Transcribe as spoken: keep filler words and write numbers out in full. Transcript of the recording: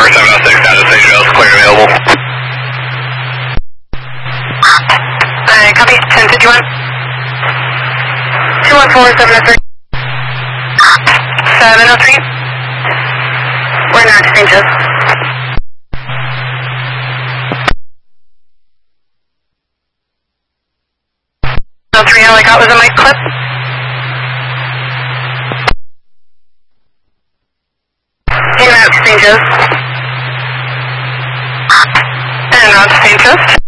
seven oh six, down to Saint Joe's, clear available. Alright, copy, ten fifty-one. two one four, seven oh three. seven oh three. We're now to Saint Joe's. oh three, all I got was a mic clip. En route to Saint Joe's. En route to Saint Joe's.